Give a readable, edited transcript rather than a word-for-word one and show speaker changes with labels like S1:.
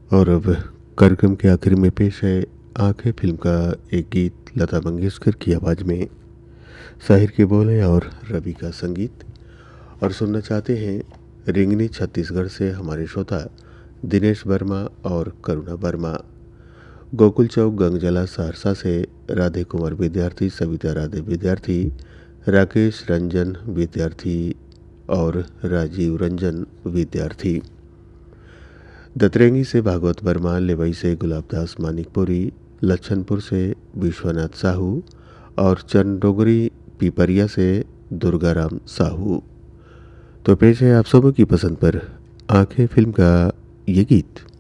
S1: और अब कार्यक्रम के आखिर में पेश है आंखें फिल्म का एक गीत लता मंगेशकर की आवाज़ में। साहिर के बोल हैं और रवि का संगीत। और सुनना चाहते हैं रिंगनी छत्तीसगढ़ से हमारे श्रोता दिनेश वर्मा और करुणा वर्मा। गोकुल चौक गंगजला सहरसा से राधे कुमार विद्यार्थी, सविता राधे विद्यार्थी, राकेश रंजन विद्यार्थी और राजीव रंजन विद्यार्थी। दतरेंगी से भागवत वर्मा, लेवई से गुलाबदास मानिकपुरी, लच्छनपुर से विश्वनाथ साहू और चंडोगरी पीपरिया से दुर्गाराम साहू। तो पेश है आप सबों की पसंद पर आंखें फिल्म का ये गीत।